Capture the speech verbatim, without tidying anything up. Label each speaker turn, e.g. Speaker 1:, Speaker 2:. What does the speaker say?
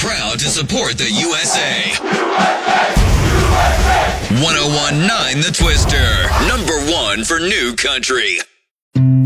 Speaker 1: Proud to support the U S A. one oh one point nine The Twister. Number one for new country.